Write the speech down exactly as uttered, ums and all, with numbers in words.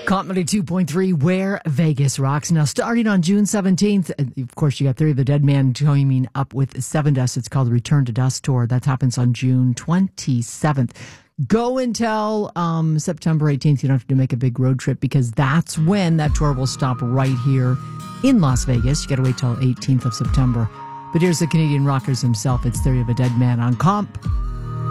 Comedy two point three, Where Vegas Rocks. Now, starting on June seventeenth, of course, you got Theory of the Dead Man teaming up with Seven Dust. It's called the Return to Dust Tour. That happens on June twenty-seventh. Go until um, September eighteenth. You don't have to make a big road trip because that's when that tour will stop right here in Las Vegas. You got to wait till eighteenth of September. But here's the Canadian Rockers himself. It's Theory of a Dead Man on Comp